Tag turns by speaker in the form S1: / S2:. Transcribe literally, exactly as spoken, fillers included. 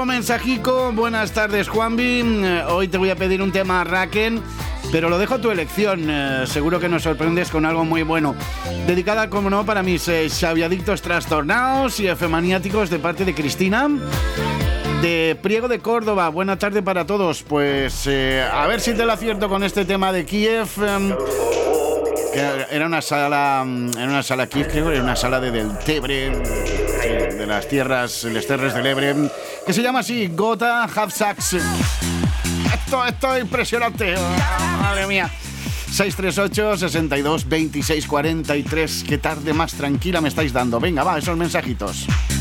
S1: nuevo mensajico. Buenas tardes, Juanvi. Hoy te voy a pedir un tema Raken, pero lo dejo a tu elección. Eh, seguro que nos sorprendes con algo muy bueno. Dedicada, como no, para mis eh, xaviadictos trastornados y efemaniáticos, de parte de Cristina, de Priego de Córdoba. Buena tarde para todos. Pues eh, a ver si te lo acierto con este tema de Kiev. Eh, que era una sala, era una sala Kiev, creo, era una sala de, del Tebre, de, de las tierras, les terres del Ebre, que se llama así, Gotha Havsax. Esto, esto es impresionante. Oh, madre mía. seis tres ocho, seis dos, dos seis cuatro tres. Qué tarde más tranquila me estáis dando. Venga, va, esos mensajitos.